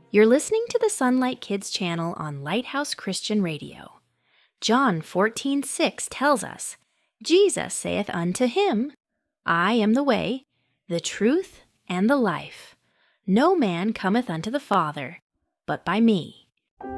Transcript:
You're listening to the Sunlight Kids channel on Lighthouse Christian Radio. John 14:6 tells us, Jesus saith unto him, I am the way, the truth, and the life. No man cometh unto the Father, but by me.